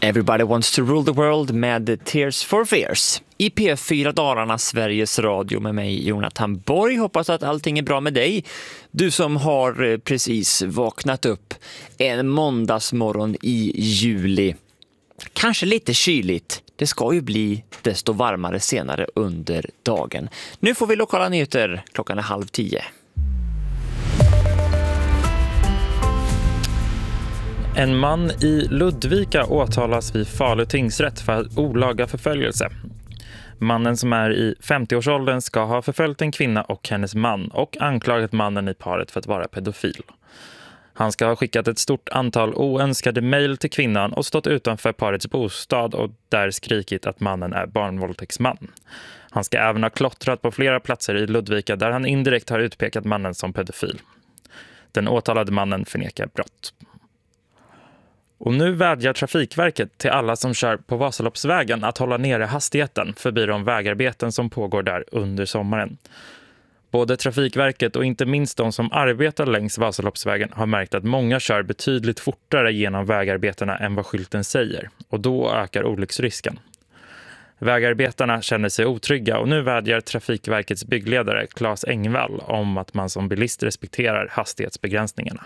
Everybody Wants to Rule the World med Tears for Fears. I P4 Dalarna, Sveriges Radio med mig, Jonathan Borg. Hoppas att allting är bra med dig. Du som har precis vaknat upp en måndagsmorgon i juli. Kanske lite kyligt. Det ska ju bli desto varmare senare under dagen. Nu får vi lokala nyheter. Klockan är 9:30. En man i Ludvika åtalas vid Falu tingsrätt för olaga förföljelse. Mannen som är i 50-årsåldern ska ha förföljt en kvinna och hennes man och anklagat mannen i paret för att vara pedofil. Han ska ha skickat ett stort antal oönskade mejl till kvinnan och stått utanför parets bostad och där skrikit att mannen är barnvåldtäktsman. Han ska även ha klottrat på flera platser i Ludvika där han indirekt har utpekat mannen som pedofil. Den åtalade mannen förnekar brott. Och nu vädjar Trafikverket till alla som kör på Vasaloppsvägen att hålla nere hastigheten förbi de vägarbeten som pågår där under sommaren. Både Trafikverket och inte minst de som arbetar längs Vasaloppsvägen har märkt att många kör betydligt fortare genom vägarbetena än vad skylten säger, och då ökar olycksrisken. Vägarbetarna känner sig otrygga och nu vädjar Trafikverkets byggledare Claes Engvall om att man som bilist respekterar hastighetsbegränsningarna.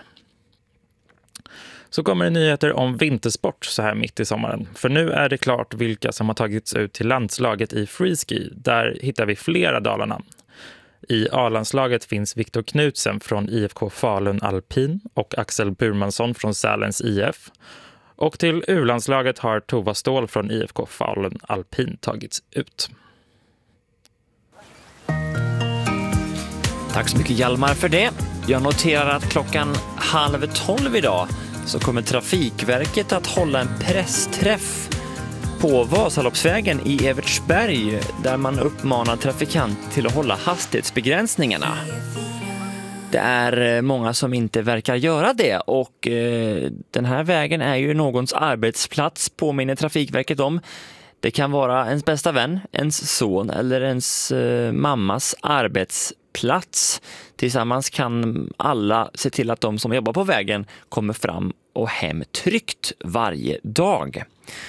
Så kommer det nyheter om vintersport så här mitt i sommaren. För nu är det klart vilka som har tagits ut till landslaget i freeski. Där hittar vi flera Dalarnamn. I A-landslaget finns Viktor Knutsen från IFK Falun Alpin och Axel Burmansson från Sälens IF. Och till U-landslaget har Tova Ståhl från IFK Falun Alpin tagits ut. Tack så mycket Hjalmar för det. Jag noterar att klockan 11:30 idag så kommer Trafikverket att hålla en pressträff på Vasaloppsvägen i Evertsberg där man uppmanar trafikanter till att hålla hastighetsbegränsningarna. Det är många som inte verkar göra det och den här vägen är ju någons arbetsplats, påminner Trafikverket om. Det kan vara ens bästa vän, ens son eller ens mammas arbetsplats. Tillsammans kan alla se till att de som jobbar på vägen kommer fram och hem tryggt varje dag.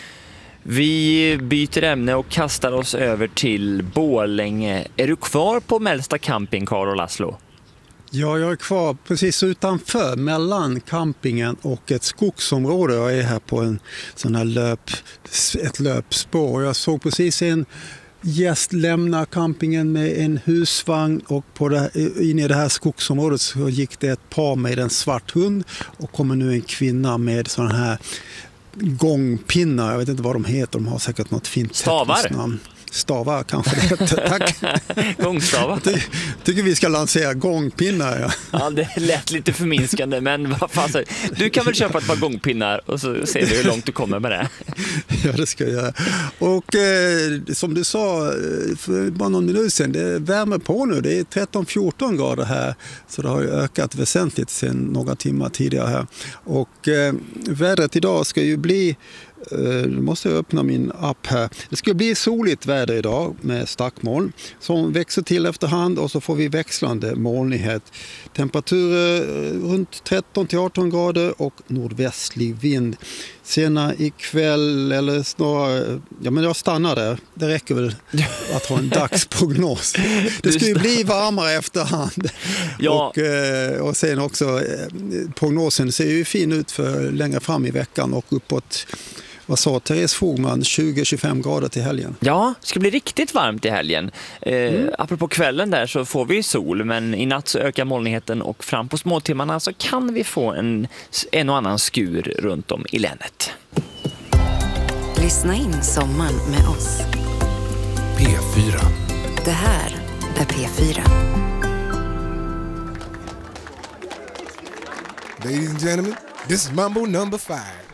Vi byter ämne och kastar oss över till Borlänge. Är du kvar på Melsta camping, Karl och Laszlo? Ja, jag är kvar precis utanför mellan campingen och ett skogsområde. Jag är här på en sån här ett löpspår. Jag såg precis en gäst lämna campingen med en husvagn och in i det här skogsområdet så gick det ett par med en svart hund och kommer nu en kvinna med sådana här gångpinnar. Jag vet inte vad de heter, de har säkert något fint stavar. Stavar kanske det heter, tack. Gångstavar. Tycker vi ska lansera gångpinnar. Ja. Ja, det lät lite förminskande, men vad fan, du kan väl köpa ett par gångpinnar och så ser vi hur långt du kommer med det. Ja, det ska jag göra. Och som du sa för bara någon minut sedan, det värmer på nu. Det är 13-14 grader här, så det har ju ökat väsentligt sedan några timmar tidigare här. Och vädret idag ska ju bli, nu måste jag öppna min app här. Det ska bli soligt väder idag med stackmoln som växer till efterhand och så får vi växlande molnighet. Temperaturer runt 13-18 grader och nordvästlig vind. Senare ikväll eller snarare, ja men jag stannar där. Det räcker väl att ha en dagsprognos. Det ska ju bli varmare efterhand. Ja. Och sen också prognosen ser ju fin ut för längre fram i veckan och uppåt. Vad sa Therese Fogman? 20-25 grader till helgen. Ja, det ska bli riktigt varmt i helgen. Apropå kvällen där så får vi sol, men i natt så ökar molnigheten och fram på småtimmarna så kan vi få en och annan skur runt om i länet. Lyssna in sommaren med oss. P4. Det här är P4. Ladies and gentlemen, this is Mambo number 5.